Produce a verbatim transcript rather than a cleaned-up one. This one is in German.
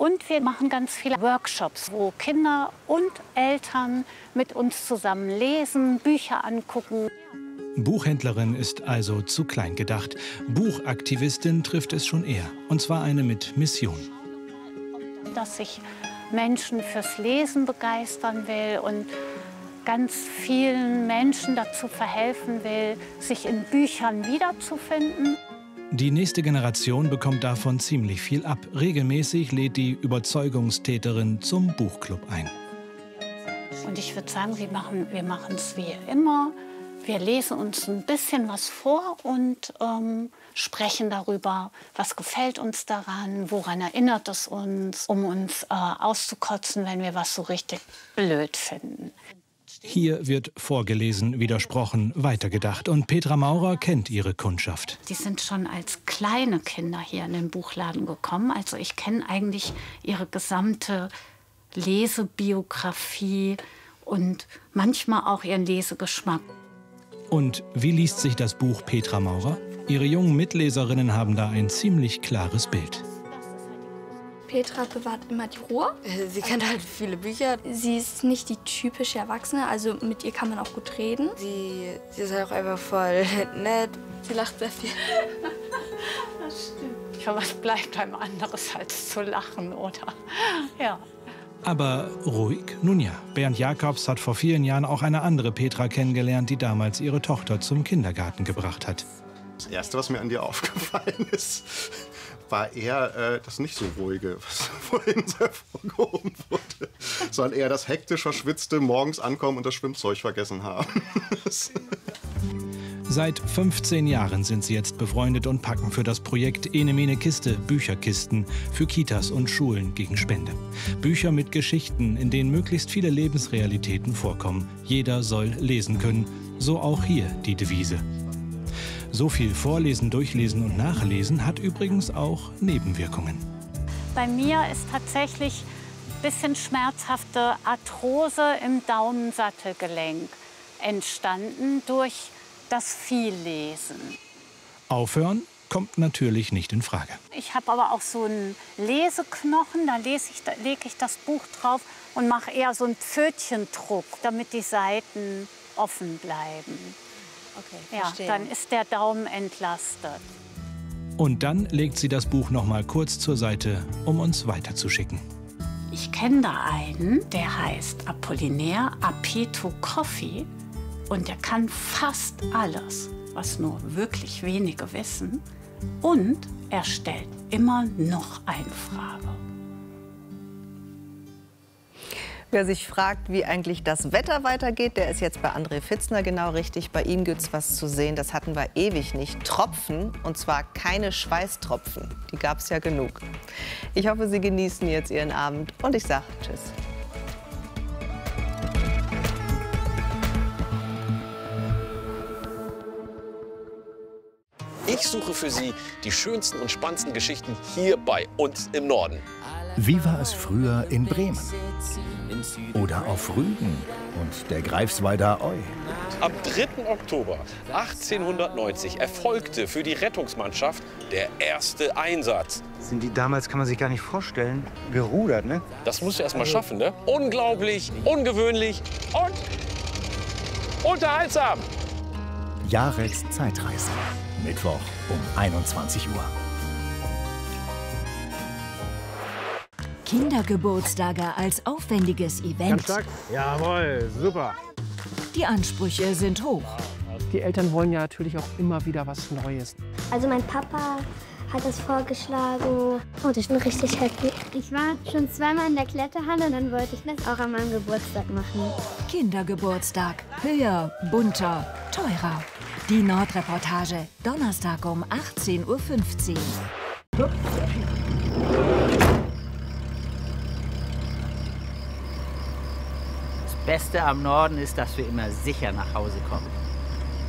Und wir machen ganz viele Workshops, wo Kinder und Eltern mit uns zusammen lesen, Bücher angucken. Buchhändlerin ist also zu klein gedacht. Buchaktivistin trifft es schon eher. Und zwar eine mit Mission. Dass ich Menschen fürs Lesen begeistern will und ganz vielen Menschen dazu verhelfen will, sich in Büchern wiederzufinden. Die nächste Generation bekommt davon ziemlich viel ab. Regelmäßig lädt die Überzeugungstäterin zum Buchclub ein. Und ich würde sagen, wir machen wir machen es wie immer. Wir lesen uns ein bisschen was vor und ähm, sprechen darüber, was gefällt uns daran, woran erinnert es uns, um uns äh, auszukotzen, wenn wir was so richtig blöd finden. Hier wird vorgelesen, widersprochen, weitergedacht. Und Petra Maurer kennt ihre Kundschaft. Die sind schon als kleine Kinder hier in den Buchladen gekommen. Also ich kenne eigentlich ihre gesamte Lesebiografie und manchmal auch ihren Lesegeschmack. Und wie liest sich das Buch Petra Maurer? Ihre jungen Mitleserinnen haben da ein ziemlich klares Bild. Petra bewahrt immer die Ruhe. Sie kennt halt viele Bücher. Sie ist nicht die typische Erwachsene, also mit ihr kann man auch gut reden. Sie, sie ist auch einfach voll nett. Sie lacht sehr viel. Das stimmt. Ja, was bleibt einem anderes als zu lachen, oder? Ja. Aber ruhig? Nun ja, Bernd Jacobs hat vor vielen Jahren auch eine andere Petra kennengelernt, die damals ihre Tochter zum Kindergarten gebracht hat. Das Erste, was mir an dir aufgefallen ist, war eher äh, das nicht so ruhige, was vorhin so hervorgehoben wurde, sondern eher das hektisch verschwitzte, morgens ankommen und das Schwimmzeug vergessen haben. Seit fünfzehn Jahren sind sie jetzt befreundet und packen für das Projekt Ene Mene Kiste Bücherkisten für Kitas und Schulen gegen Spende. Bücher mit Geschichten, in denen möglichst viele Lebensrealitäten vorkommen. Jeder soll lesen können, so auch hier die Devise. So viel Vorlesen, Durchlesen und Nachlesen hat übrigens auch Nebenwirkungen. Bei mir ist tatsächlich ein bisschen schmerzhafte Arthrose im Daumensattelgelenk entstanden durch das Viellesen. Aufhören kommt natürlich nicht in Frage. Ich habe aber auch so einen Leseknochen, da, lese ich, da lege ich das Buch drauf und mache eher so einen Pfötchendruck, damit die Seiten offen bleiben. Okay, ja, verstehe. dann ist der Daumen entlastet. Und dann legt sie das Buch noch mal kurz zur Seite, um uns weiterzuschicken. Ich kenne da einen, der heißt Apollinaire Apeto Coffee. Und der kann fast alles, was nur wirklich wenige wissen. Und er stellt immer noch eine Frage. Wer sich fragt, wie eigentlich das Wetter weitergeht, der ist jetzt bei André Pfitzner genau richtig. Bei ihm gibt es was zu sehen, das hatten wir ewig nicht. Tropfen, und zwar keine Schweißtropfen. Die gab es ja genug. Ich hoffe, Sie genießen jetzt Ihren Abend und ich sage Tschüss. Ich suche für Sie die schönsten und spannendsten Geschichten hier bei uns im Norden. Wie war es früher in Bremen? Oder auf Rügen und der Greifswalder Eu? Am dritten Oktober achtzehnhundertneunzig erfolgte für die Rettungsmannschaft der erste Einsatz. Sind die damals, kann man sich gar nicht vorstellen, gerudert, ne? Das musst du erst mal schaffen, ne? Unglaublich, ungewöhnlich und unterhaltsam. Jarex Zeitreise. Mittwoch um einundzwanzig Uhr. Kindergeburtstage als aufwendiges Event. Ganz stark. Jawohl, super. Die Ansprüche sind hoch. Die Eltern wollen ja natürlich auch immer wieder was Neues. Also mein Papa hat es vorgeschlagen und ich bin richtig happy. Ich war schon zweimal in der Kletterhalle und dann wollte ich das auch an meinem Geburtstag machen. Kindergeburtstag. Höher, bunter, teurer. Die Nordreportage. Donnerstag um achtzehn Uhr fünfzehn. Das Beste am Norden ist, dass wir immer sicher nach Hause kommen.